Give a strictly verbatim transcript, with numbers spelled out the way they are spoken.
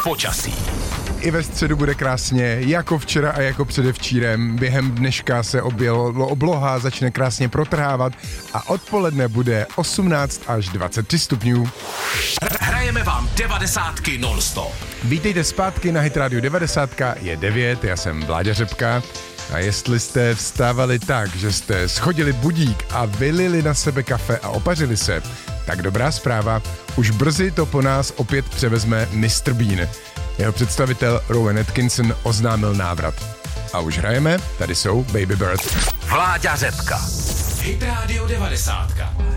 počasí. I ve středu bude krásně, jako včera a jako předevčírem. Během dneška se objelo obloha, začne krásně protrhávat a odpoledne bude osmnáct až dvacet tři stupňů. Hrajeme vám devadesátky non-stop. Vítejte zpátky na Hit Radio devadesát, je devět, já jsem Vláďa Řepka. A jestli jste vstávali tak, že jste schodili budík a vylili na sebe kafe a opařili se, tak dobrá zpráva, už brzy to po nás opět převezme mister Bean. Jeho představitel Rowan Atkinson oznámil návrat. A už hrajeme, tady jsou Baby Bird. Vláďa Řepka. Hit Radio devadesát.